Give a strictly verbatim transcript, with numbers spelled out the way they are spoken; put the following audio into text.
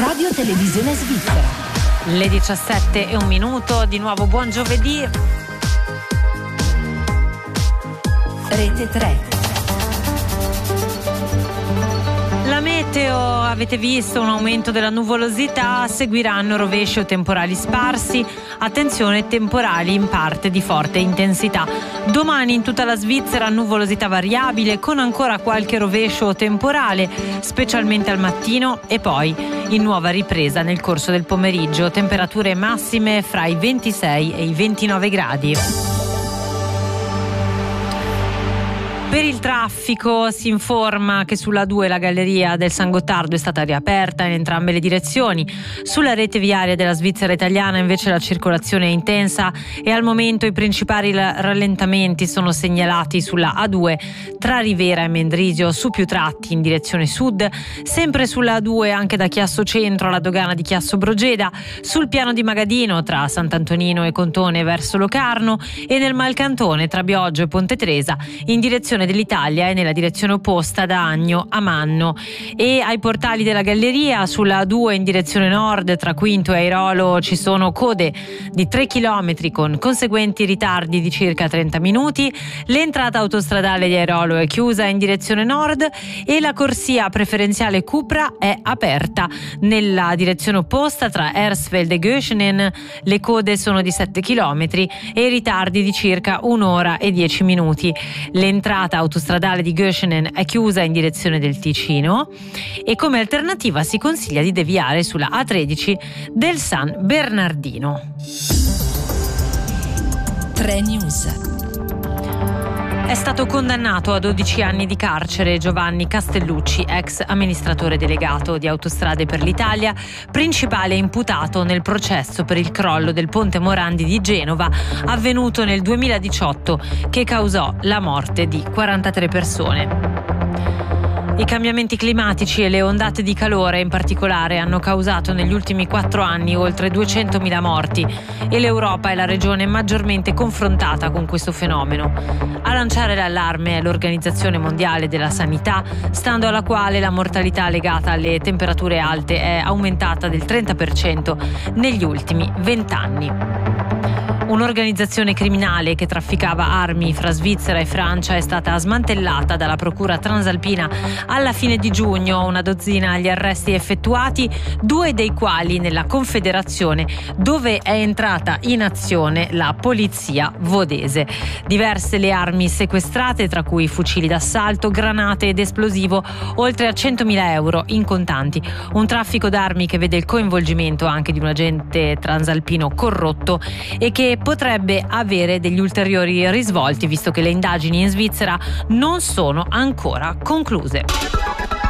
Radio Televisione Svizzera. Le diciassette e un minuto, di nuovo buon giovedì. Rete tre. La meteo, avete visto un aumento della nuvolosità, seguiranno rovesci o temporali sparsi, attenzione temporali in parte di forte intensità. Domani in tutta la Svizzera nuvolosità variabile con ancora qualche rovescio o temporale, specialmente al mattino e poi in nuova ripresa nel corso del pomeriggio, temperature massime fra i ventisei e i ventinove gradi. Per il traffico si informa che sulla due la galleria del San Gottardo è stata riaperta in entrambe le direzioni. Sulla rete viaria della Svizzera italiana invece la circolazione è intensa e al momento i principali rallentamenti sono segnalati sulla A due tra Rivera e Mendrisio su più tratti in direzione sud, sempre sulla A due anche da Chiasso Centro alla dogana di Chiasso Brogeda, sul piano di Magadino tra Sant'Antonino e Contone verso Locarno e nel Malcantone tra Bioggio e Ponte Tresa in direzione dell'Italia e nella direzione opposta da Agno a Manno, e ai portali della galleria sulla A due in direzione nord tra Quinto e Airolo ci sono code di tre chilometri con conseguenti ritardi di circa trenta minuti. L'entrata autostradale di Airolo è chiusa in direzione nord e la corsia preferenziale Cupra è aperta nella direzione opposta tra Hersfeld e Göschenen. Le code sono di sette chilometri e i ritardi di circa un'ora e dieci minuti. L'entrata autostradale di Göschenen è chiusa in direzione del Ticino e come alternativa si consiglia di deviare sulla A tredici del San Bernardino. tre News. È stato condannato a dodici anni di carcere Giovanni Castellucci, ex amministratore delegato di Autostrade per l'Italia, principale imputato nel processo per il crollo del ponte Morandi di Genova avvenuto nel duemiladiciotto che causò la morte di quarantatré persone. I cambiamenti climatici e le ondate di calore in particolare hanno causato negli ultimi quattro anni oltre duecentomila morti e l'Europa è la regione maggiormente confrontata con questo fenomeno. A lanciare l'allarme è l'Organizzazione Mondiale della Sanità, stando alla quale la mortalità legata alle temperature alte è aumentata del trenta per cento negli ultimi vent'anni. Un'organizzazione criminale che trafficava armi fra Svizzera e Francia è stata smantellata dalla procura transalpina alla fine di giugno, una dozzina gli arresti effettuati, due dei quali nella Confederazione, dove è entrata in azione la polizia vodese. Diverse le armi sequestrate, tra cui fucili d'assalto, granate ed esplosivo, oltre a centomila euro in contanti. Un traffico d'armi che vede il coinvolgimento anche di un agente transalpino corrotto e che potrebbe avere degli ulteriori risvolti, visto che le indagini in Svizzera non sono ancora concluse.